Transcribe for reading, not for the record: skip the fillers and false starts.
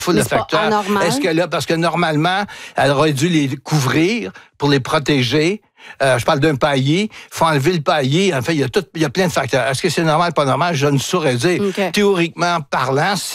foule de facteurs. Anormal. Est-ce que là, parce que normalement, elle aurait dû les couvrir pour les protéger. Je parle d'un paillis. Il faut enlever le paillis. En fait, il y a plein de facteurs. Est-ce que c'est normal, pas normal? Je ne saurais dire. Okay. Théoriquement parlant,